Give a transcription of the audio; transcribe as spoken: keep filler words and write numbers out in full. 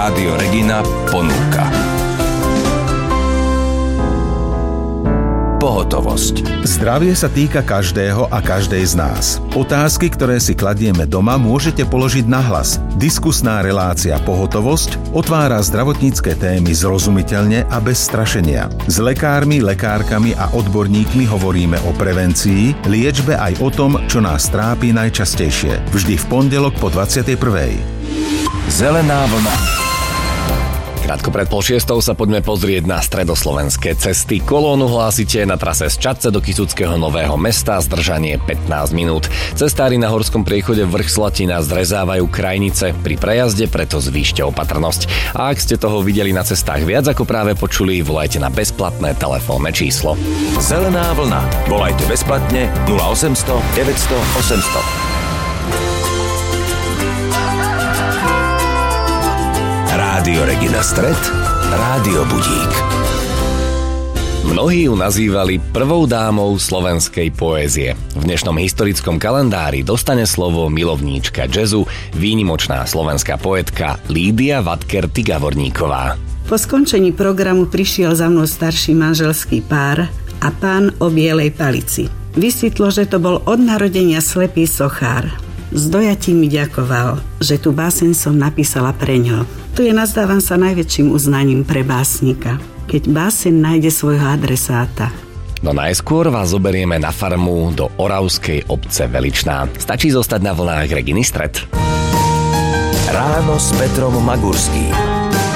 Rádio Regina ponúka pohotovosť. Zdravie sa týka každého a každej z nás. Otázky, ktoré si kladieme doma, môžete položiť nahlas. Diskusná relácia Pohotovosť otvára zdravotnícke témy zrozumiteľne a bez strašenia. S lekármi, lekárkami a odborníkmi hovoríme o prevencii, liečbe aj o tom, čo nás trápi najčastejšie. Vždy v pondelok po dvadsiatej prvej. Zelená vlna. Krátko pred pol šiestou sa poďme pozrieť na stredoslovenské cesty. Kolónu hlásite na trase z Čadce do Kysuckého Nového Mesta, zdržanie pätnásť minút. Cestári na horskom priechode Vrch Slatina zrezávajú krajnice. Pri prejazde preto zvýšte opatrnosť. A ak ste toho videli na cestách viac ako práve počuli, volajte na bezplatné telefónne číslo. Zelená vlna. Volajte bezplatne nula osemsto deväťsto osemsto. Rádio Regina Stred, Rádio Budík. Mnohí ju nazývali prvou dámou slovenskej poézie. V dnešnom historickom kalendári dostane slovo milovníčka jazzu, výnimočná slovenská poetka Lídia Vatker-Tigavorníková. Po skončení programu prišiel za mnou starší manželský pár a pán o bielej palici. Vysvetlo, že to bol od narodenia slepý sochár. S dojatím mi ďakoval, že tú báseň som napísala pre ňo. Tu je nazdávam sa najväčším uznaním pre básnika, keď báseň nájde svojho adresáta. No najskôr vás zoberieme na farmu do oravskej obce Veličná. Stačí zostať na vlnách Reginy Stred. Ráno s Petrom Magurským.